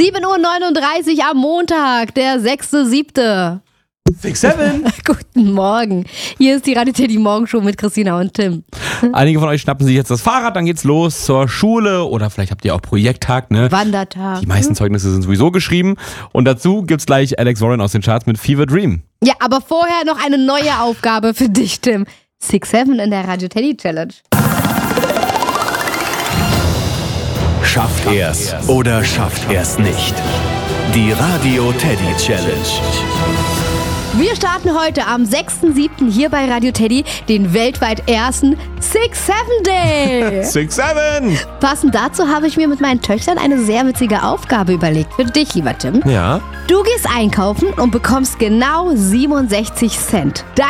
7:39 Uhr am Montag, der 6.7. 6-7. Guten Morgen. Hier ist die Radio Teddy Morgenshow mit Christina und Tim. Einige von euch schnappen sich jetzt das Fahrrad, dann geht's los zur Schule oder vielleicht habt ihr auch Projekttag, ne? Wandertag. Die meisten Zeugnisse sind sowieso geschrieben und dazu gibt's gleich Alex Warren aus den Charts mit Fever Dream. Ja, aber vorher noch eine neue Aufgabe für dich, Tim. 6-7 in der Radio Teddy Challenge. Schafft er's oder schafft er's nicht? Die Radio Teddy Challenge. Wir starten heute am 6.7. hier bei Radio Teddy den weltweit ersten 6-7 Day. 6-7! Passend dazu habe ich mir mit meinen Töchtern eine sehr witzige Aufgabe überlegt. Für dich, lieber Tim. Ja. Du gehst einkaufen und bekommst genau 67 Cent.